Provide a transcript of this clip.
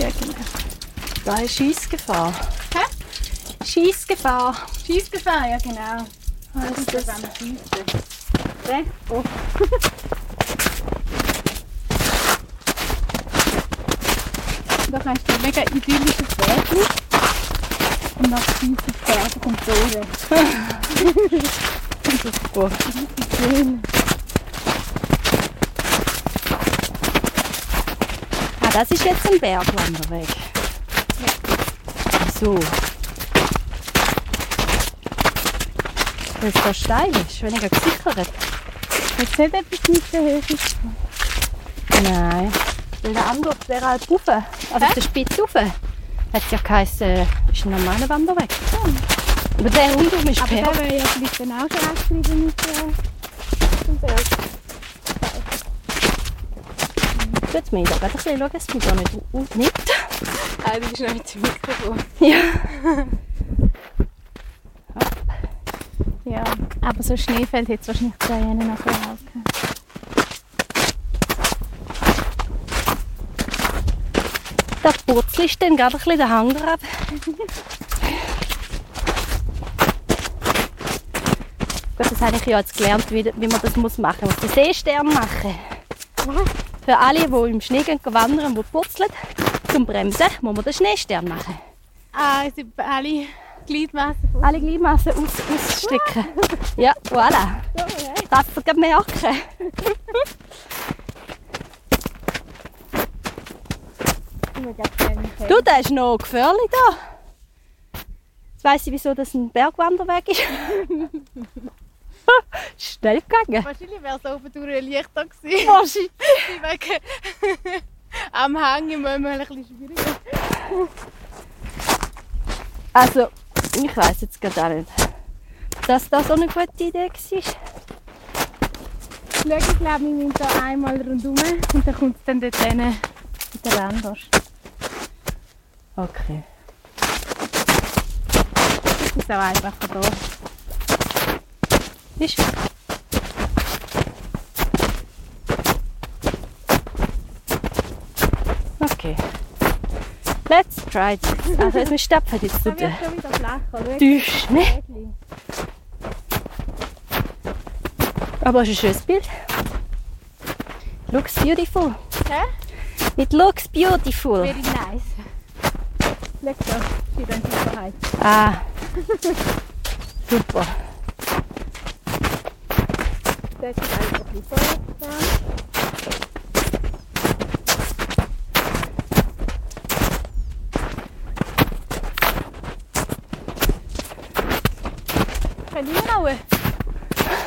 Ja, genau. Da ist Schiessgefahr. Hä? Schiessgefahr. Schiessgefahr, ja genau. Was ist das? Wenn wir schiessen. Recht? Oh. Da kannst du ein mega idyllisches Wäldchen. Und nach schiessen die Berge kommt so weg. Super. Schön. Ah, das ist jetzt ein Bergwanderweg. Wieso? Weil es da steil ist, weniger gesichert. Jetzt nicht etwas nicht so hoch ist. Nein. Weil der andere auf der Alp rauf, also auf der Spitze rauf, hat es ja geheißen, ist ein normaler Wanderweg. Aber der rundum ist Aber Berg. da wäre ja vielleicht dann auch schon abgeschrieben mit dem Berg. Jetzt mich da gerade ein bisschen schauen, dass es mich da nicht nimmt. Ah, du bist noch mit dem Mikrofon. Ja. Ja, aber so Schneefeld hätte es wahrscheinlich da hinten noch laufen. Da purzelst dann gerade ein bisschen den Hang ab. Gut, das habe ich ja jetzt gelernt, wie man das machen muss. Man muss den Seestern machen. Für alle, die im Schnee gehen, wandern, die purzeln, zum Bremsen, muss man den Schneestern machen. Ah, es sind alle Gliedmassen von. Alle Gliedmassen ausstecken. Ja, voilà. So, ja. Das kannst du gerade merken. Du, da ist noch gefährlich da. Jetzt weiss ich, wieso das ein Bergwanderweg ist. Schnell gegangen. Wahrscheinlich wäre es oben durch leichter gewesen. Wahrscheinlich. Wegen am Hang im Moment ein bisschen schwieriger. Also, ich weiss jetzt gerade auch nicht, dass das so eine gute Idee war. Schau, ich glaube, wir müssen hier einmal rundherum und dann kommt es dann dort hin mit der Landwurst. Okay. Das ist auch einfach von hier. Ist okay. Let's try this. Also, wir stapfen jetzt Da durch wird schon wieder flacher. Schau. den Schnee. Aber es ist ein schönes Bild. Looks beautiful. Hä? It looks beautiful. Very nice. Schau da, für deine Sicherheit. Ah. Super. Das ist einfach ein bisschen vorwärts. Kann ich raus?